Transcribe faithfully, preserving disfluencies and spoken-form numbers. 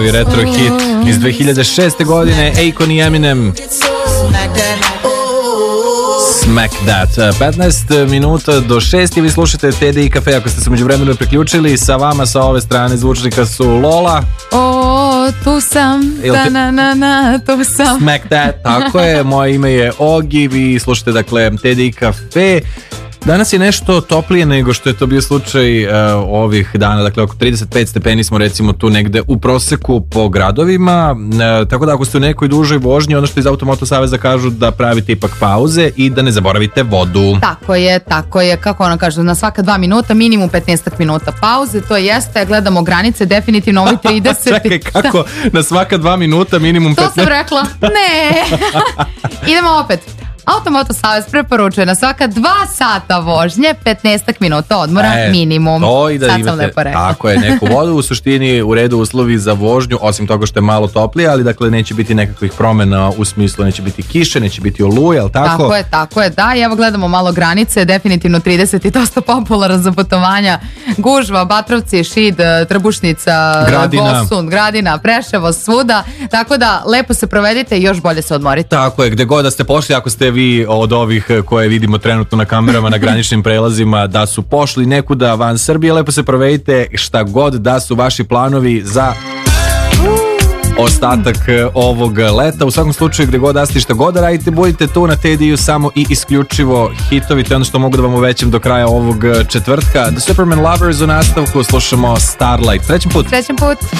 Retro hit iz dve hiljade šeste godine, Akon i Eminem. Smack That. petnaest minuta do šest i vi slušate T D I Cafe. Ako ste se međuvremenu priključili, sa vama sa ove strane zvučnika su Lola. O, tu sam, da na na na, tu sam. Smack That, tako je. Moje ime je Ogi, vi slušate dakle T D I Cafe. Danas je nešto toplije nego što je to bio slučaj uh, ovih dana, dakle oko trideset pet stepeni smo recimo tu negde u proseku po gradovima, uh, tako da ako ste u nekoj dužoj vožnji, ono što iz Automoto Saveza kažu da pravite ipak pauze i da ne zaboravite vodu. Tako je, tako je, kako ona kaže, na svaka dva minuta minimum petnaest minuta pauze, to jeste, gledamo granice, definitivno ovi trideset. Čekaj, kako na svaka dva minuta minimum to petnaest? To sam rekla, ne. Idemo opet. Automoto Savez preporučuje na svaka dva sata vožnje petnaest minuta odmora e, minimum. To i da sad imate, sam lepo rekla. Tako je, neku vodu, u suštini u redu uslovi za vožnju, osim toga što je malo toplije, ali dakle neće biti nekakvih promjena u smislu, neće biti kiše, neće biti oluje, ali tako? Tako je, tako je, da, i evo gledamo malo granice, definitivno trideset i dosta popularan za putovanja, Gužva, Batrovci, Šid, Trbušnica, Gradina. Gosund, Gradina, Preševo, svuda, tako da lepo se provedite i još bolje se odmorite. Tako je, gde god da ste pošli, ako ste vi od ovih koje vidimo trenutno na kamerama na graničnim prelazima da su pošli nekuda van Srbije, lepo se provedite šta god da su vaši planovi za ostatak ovog leta. U svakom slučaju gde god da ste šta god da radite, budite tu na T D I-u samo i isključivo hitovi, to je ono što mogu da vam uvećam do kraja ovog četvrtka. The Superman Lovers u nastavku, slušamo Starlight. Srećan put! Srećan put!